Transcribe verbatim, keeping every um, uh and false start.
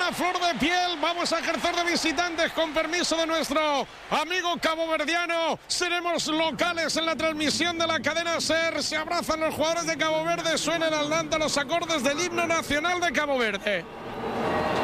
a flor de piel. Vamos a ejercer de visitantes con permiso de nuestro amigo caboverdiano. Seremos locales en la transmisión de la cadena SER. Se abrazan los jugadores de Cabo Verde. Suena el Atlanta los acordes del himno nacional de Cabo Verde.